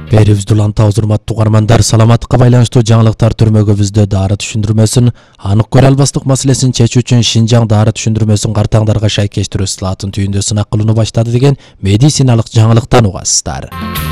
Берибиздулан урматтуу угармандар, саламаттыкка байланыштуу жаңылыктар түрмөгүбүздө дары түшүндүрмөсүн анык көрө албастык маселесин чечүү үчүн Шинжаң дары түшүндүрмөсүн картаңдарга шайкештирүү сылаатын түйүндө сынак кылууну баштады деген медициналык жаңылыктан угасыздар.